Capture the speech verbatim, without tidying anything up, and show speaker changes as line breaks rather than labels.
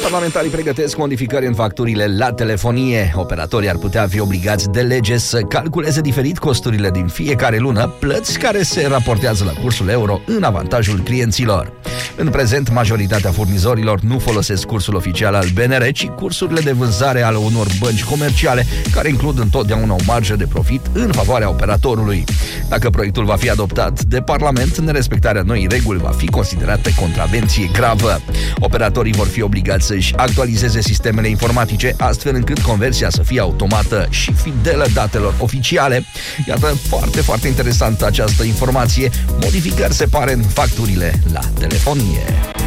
Parlamentarii pregătesc modificări în facturile la telefonie. Operatorii ar putea fi obligați de lege să calculeze diferit costurile din fiecare lună, plăți care se raportează la cursul euro în avantajul clienților. În prezent, majoritatea furnizorilor nu folosesc cursul oficial al B N R, ci cursurile de vânzare ale unor bănci comerciale, care includ întotdeauna o marjă de profit în favoarea operatorului. Dacă proiectul va fi adoptat de Parlament, nerespectarea noii reguli va fi considerată contravenție gravă. Operatorii vor fi obligați să-și actualizeze sistemele informatice, astfel încât conversia să fie automată și fidelă datelor oficiale. Iată, foarte, foarte interesantă această informație. Modificări se pare în facturile la telefonie.